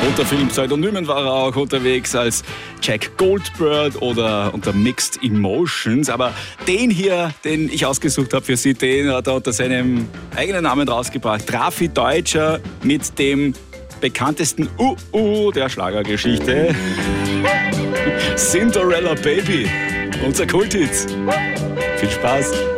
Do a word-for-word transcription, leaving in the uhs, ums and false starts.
Unter Filmpseudonymen war er auch unterwegs als Jack Goldbird oder unter Mixed Emotions. Aber den hier, den ich ausgesucht habe für Sie, den hat er unter seinem eigenen Namen rausgebracht. Drafi Deutscher mit dem bekanntesten Uh-Uh der Schlagergeschichte. Cinderella Baby, unser Kulthit. Viel Spaß.